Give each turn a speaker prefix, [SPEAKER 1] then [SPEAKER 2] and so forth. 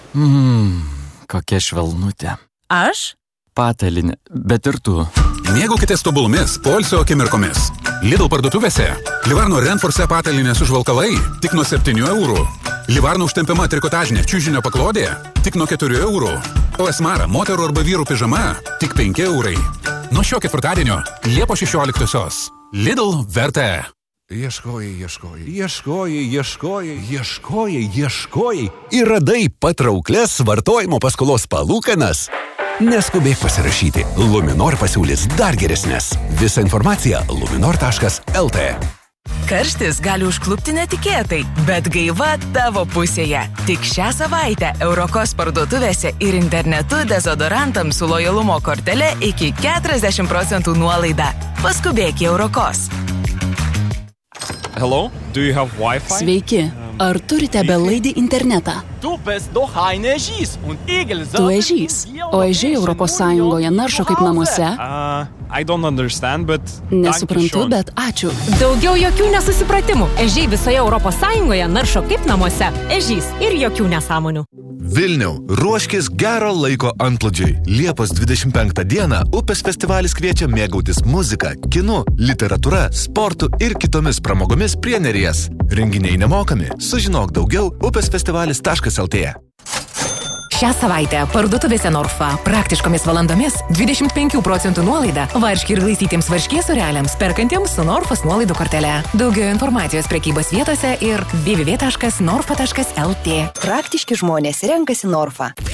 [SPEAKER 1] Kokia švelnutė.
[SPEAKER 2] Aš?
[SPEAKER 1] Patalinė, bet ir tu.
[SPEAKER 3] Mėgaukitės tobulumis, poilsio akimirkomis. Lidl parduotuvėse. Livarno Renforce patalinės užvalkalai tik nuo 7 eurų. Livarno užtempiama trikotažinė čiužinio paklodė tik nuo 4 eurų. O Esmara moterų arba vyrų pižama tik 5 eurai. Nuo šio ketvirtadienio Liepos 16-osios. Lidl verta.
[SPEAKER 4] Ieškojai ir radai patrauklias vartojimo paskolos palūkanas. Neskubėk pasirašyti. Luminor pasiūlys dar geresnės. Visa informacija luminor.lt.
[SPEAKER 2] Karštis gali užklupti netikėtai, bet gaiva tavo pusėje. Tik šią savaitę Eurokos parduotuvėse ir internetu dezodorantams su lojalumo kortele iki 40% nuolaida. Paskubėk į Eurokos.
[SPEAKER 5] Hello, do you have Wi-Fi?
[SPEAKER 6] Sveiki, ar turite belaidį internetą? Tu ežys, o ežiai Europos Sąjungoje naršo kaip namuose?
[SPEAKER 5] I don't understand, but...
[SPEAKER 6] Nesuprantu, bet ačiū.
[SPEAKER 7] Daugiau jokių nesusipratimų. Ežiai visoje Europos Sąjungoje naršo kaip namuose. Ežys ir jokių nesąmonių.
[SPEAKER 8] Vilniau, ruoškis gero laiko antplūdžiui. Liepos 25 dieną Upės festivalis kviečia mėgautis muzika, kinu, literatūra, sportu ir kitomis pramogomis prie Neries. Renginiai nemokami. Sužinok daugiau upesfestivalis.lt.
[SPEAKER 9] Šią savaitę parduotuvėse Norfa praktiškomis valandomis 25% nuolaida varškė ir glaistytiems varškės sūreliams perkantiems su Norfos nuolaidų kortele. Daugiau informacijos prekybos vietose ir www.norfa.lt.
[SPEAKER 10] Praktiški žmonės renkasi Norfa.